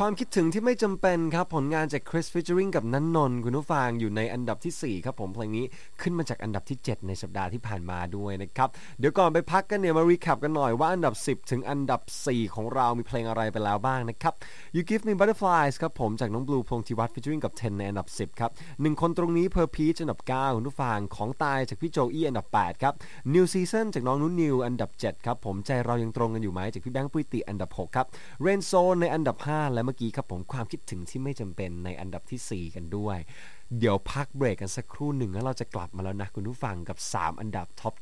ความคิดถึงที่ไม่จำเป็นครับผลงานจาก Chris featuring กับณัฐนนท์คุณผู้ฟังอยู่ในอันดับที่4ครับผมเพลงนี้ขึ้นมาจากอันดับที่7ในสัปดาห์ที่ผ่านมาด้วยนะครับเดี๋ยวก่อนไปพักกันเนี่ยมารีแคปกันหน่อยว่าอันดับ10ถึงอันดับ4ของเรามีเพลงอะไรไปแล้วบ้างนะครับ You Give Me Butterflies ครับผมจากน้องบลูพงษ์ธิวัฒน์ featuring กับ10ในอันดับ10ครับ1คนตรงนี้ Per Peach อันดับ9คุณผู้ฟังของตายจากพี่โจอี้อันดับ8ครับ New Season จากน้องนุ้นนิวอันดับ7ครับผมใจเรายังตรงกันอยู่ไหมจากพี่แบงค์ปุ้ยติอันดับ6ครับ Rain Zone ในอันดับ5และเมื่อกี้ครับผมความคิดถึงที่ไม่จำเป็นในอันดับที่4กันด้วยเดี๋ยวพักเบรกกันสักครู่หนึ่งแล้วเราจะกลับมาแล้วนะคุณผู้ฟังกับ3อันดับท็อป